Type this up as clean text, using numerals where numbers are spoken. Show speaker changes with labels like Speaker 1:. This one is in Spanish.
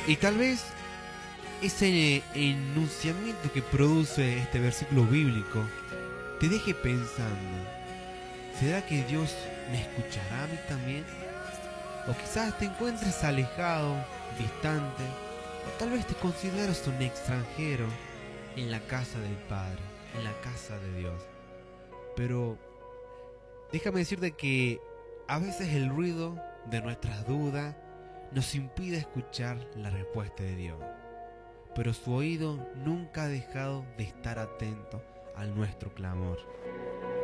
Speaker 1: Y tal vez ese enunciamiento que produce este versículo bíblico te deje pensando, ¿será que Dios me escuchará a mí también? O quizás te encuentres alejado, distante, o tal vez te consideres un extranjero en la casa del Padre, en la casa de Dios. Pero déjame decirte que a veces el ruido de nuestras dudas nos impide escuchar la respuesta de Dios, pero su oído nunca ha dejado de estar atento a nuestro clamor.